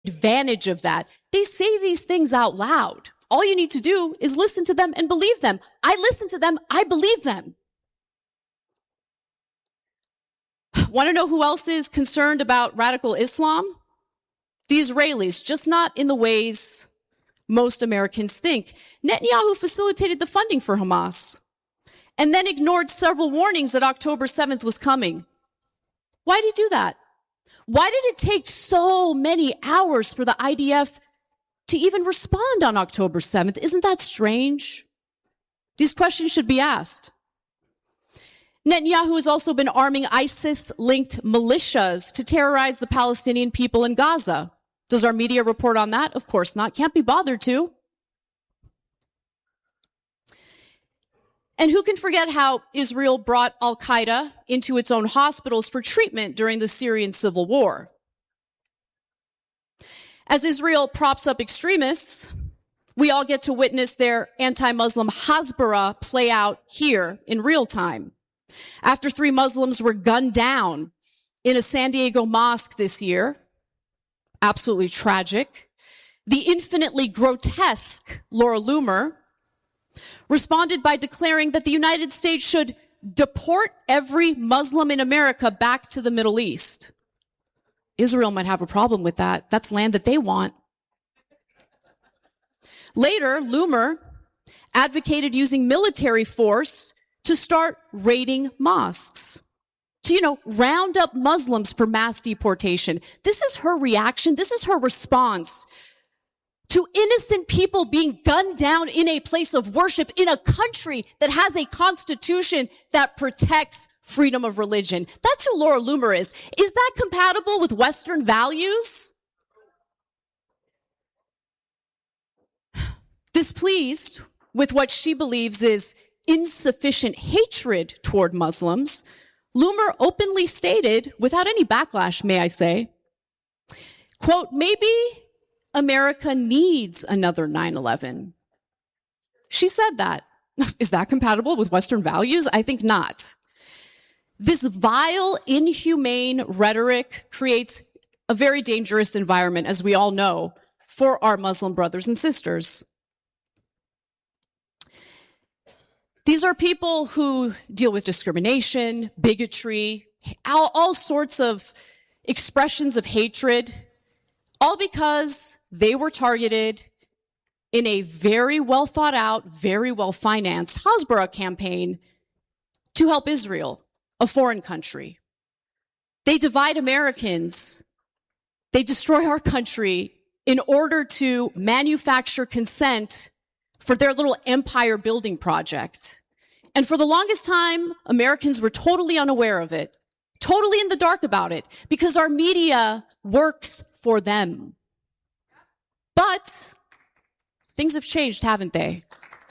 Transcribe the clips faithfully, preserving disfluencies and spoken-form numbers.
advantage of that. They say these things out loud. All you need to do is listen to them and believe them. I listen to them. I believe them. Want to know who else is concerned about radical Islam? The Israelis, just not in the ways most Americans think. Netanyahu facilitated the funding for Hamas and then ignored several warnings that October seventh was coming. Why did he do that? Why did it take so many hours for the I D F to even respond on October seventh? Isn't that strange? These questions should be asked. Netanyahu has also been arming ISIS-linked militias to terrorize the Palestinian people in Gaza. Does our media report on that? Of course not. Can't be bothered to. And who can forget how Israel brought al-Qaeda into its own hospitals for treatment during the Syrian civil war? As Israel props up extremists, we all get to witness their anti-Muslim Hasbara play out here in real time. After three Muslims were gunned down in a San Diego mosque this year, absolutely tragic, the infinitely grotesque Laura Loomer responded by declaring that the United States should deport every Muslim in America back to the Middle East. Israel might have a problem with that. That's land that they want. Later, Loomer advocated using military force to start raiding mosques, to, you know, round up Muslims for mass deportation. This is her reaction. This is her response to innocent people being gunned down in a place of worship in a country that has a constitution that protects freedom of religion. That's who Laura Loomer is. Is that compatible with Western values? Displeased with what she believes is insufficient hatred toward Muslims, Loomer openly stated, without any backlash, may I say, quote, maybe America needs another nine eleven. She said that. Is that compatible with Western values? I think not. This vile, inhumane rhetoric creates a very dangerous environment, as we all know, for our Muslim brothers and sisters. These are people who deal with discrimination, bigotry, all, all sorts of expressions of hatred, all because they were targeted in a very well thought out, very well financed Hasbara campaign to help Israel, a foreign country. They divide Americans. They destroy our country in order to manufacture consent for their little empire building project. And for the longest time, Americans were totally unaware of it, totally in the dark about it, because our media works for them. But things have changed, haven't they?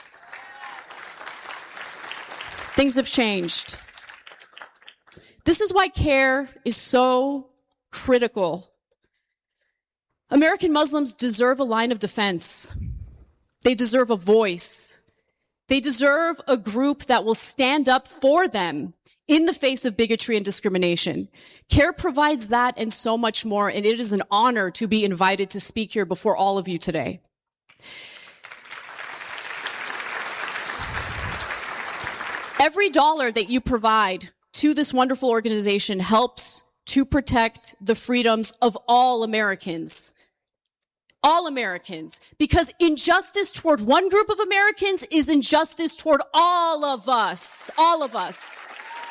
Things have changed. This is why CARE is so critical. American Muslims deserve a line of defense. They deserve a voice. They deserve a group that will stand up for them in the face of bigotry and discrimination. CARE provides that and so much more, and it is an honor to be invited to speak here before all of you today. Every dollar that you provide to this wonderful organization helps to protect the freedoms of all Americans. All Americans, because injustice toward one group of Americans is injustice toward all of us, all of us.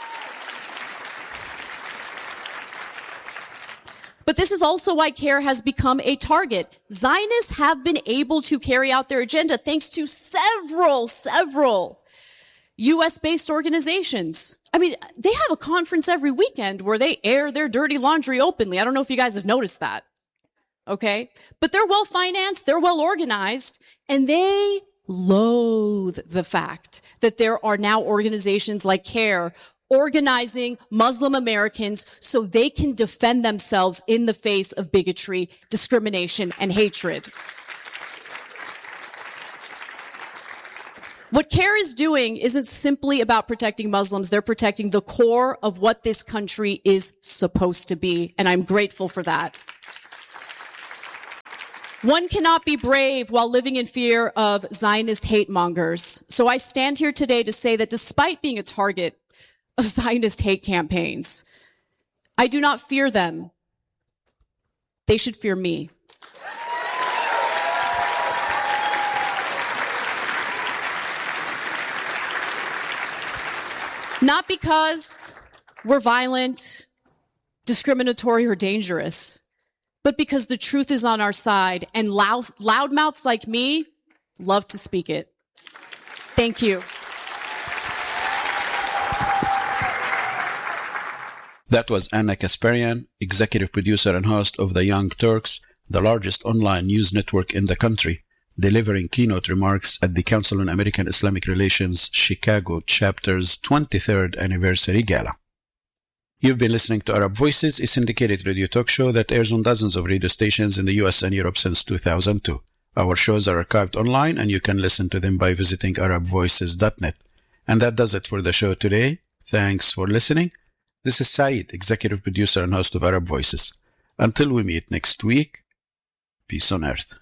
But this is also why CARE has become a target. Zionists have been able to carry out their agenda thanks to several, several U S-based organizations. I mean, they have a conference every weekend where they air their dirty laundry openly. I don't know if you guys have noticed that. Okay? But they're well-financed, they're well-organized, and they loathe the fact that there are now organizations like CARE organizing Muslim Americans so they can defend themselves in the face of bigotry, discrimination, and hatred. What CARE is doing isn't simply about protecting Muslims. They're protecting the core of what this country is supposed to be, and I'm grateful for that. One cannot be brave while living in fear of Zionist hate mongers. So I stand here today to say that despite being a target of Zionist hate campaigns, I do not fear them. They should fear me. Not because we're violent, discriminatory, or dangerous, but because the truth is on our side, and loud, loudmouths like me love to speak it. Thank you. That was Anna Kasparian, executive producer and host of The Young Turks, the largest online news network in the country, delivering keynote remarks at the Council on American Islamic Relations Chicago Chapter's twenty-third Anniversary Gala. You've been listening to Arab Voices, a syndicated radio talk show that airs on dozens of radio stations in the U S and Europe since two thousand two. Our shows are archived online, and you can listen to them by visiting arab voices dot net. And that does it for the show today. Thanks for listening. This is Saeed, executive producer and host of Arab Voices. Until we meet next week, peace on earth.